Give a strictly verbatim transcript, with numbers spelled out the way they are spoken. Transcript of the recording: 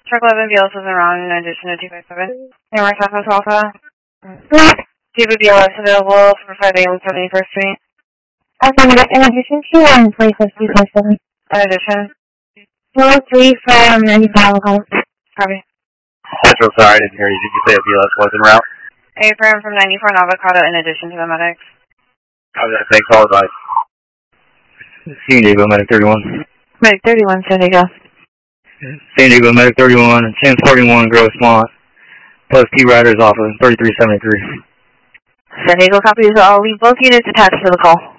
Truck eleven B L S is around in addition to two five seven. North Southwest Alpha. Do you have a B L S available for five A one seventy-first Street? Affirmative. In addition to one twenty-fifth two five seven. In addition? four three from ninety-five. Copy. Central, sorry, I didn't hear you. Did you say a B L S was en route? A-frame from ninety-four and Avocado in addition to the medics. Okay, thanks, all advice. San Diego, Medic thirty-one. Medic thirty-one, San Diego. San Diego, Medic thirty-one, Chance forty-one, Gross Mont. Plus T Riders off of thirty-three seventy-three. San Diego copies. I'll leave both units attached to the call.